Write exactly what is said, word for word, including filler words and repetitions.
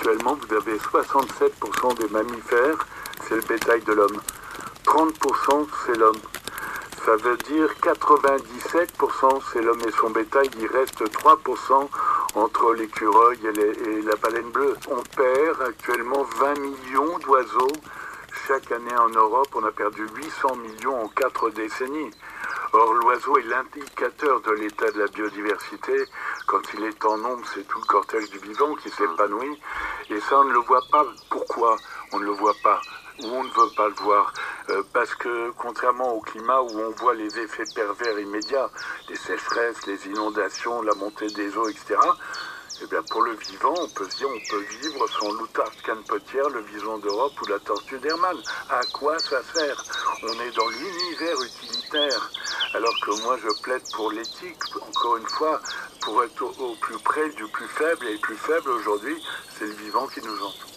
Actuellement, vous avez soixante-sept pour cent des mammifères, c'est le bétail de l'homme. trente pour cent, c'est l'homme. Ça veut dire quatre-vingt-dix-sept pour cent, c'est l'homme et son bétail. Il reste trois pour cent entre l'écureuil et, les, et la baleine bleue. On perd actuellement vingt millions d'oiseaux. Chaque année en Europe, on a perdu huit cents millions en quatre décennies. Or, l'oiseau est l'indicateur de l'état de la biodiversité. Quand il est en nombre, c'est tout le cortège du vivant qui s'épanouit. Et ça, on ne le voit pas. Pourquoi on ne le voit pas? Ou on ne veut pas le voir? euh, Parce que, contrairement au climat où on voit les effets pervers immédiats, les sécheresses, les inondations, la montée des eaux, et cetera, eh bien, pour le vivant, on peut se dire, on peut vivre sans l'outarde canepetière, le vison d'Europe ou la tortue d'Hermann. À quoi ça sert? On est dans l'univers utilitaire. Alors que moi, je plaide pour l'éthique, encore une fois, pour être au, au plus près du plus faible. Et le plus faible, aujourd'hui, c'est le vivant qui nous entoure.